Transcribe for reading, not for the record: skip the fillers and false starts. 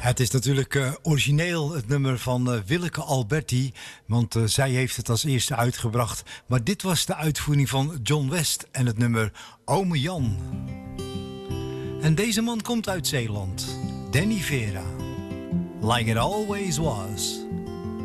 Het is natuurlijk origineel het nummer van Willeke Alberti, want zij heeft het als eerste uitgebracht. Maar dit was de uitvoering van John West en het nummer Ome Jan. En deze man komt uit Zeeland, Danny Vera. Like it always was.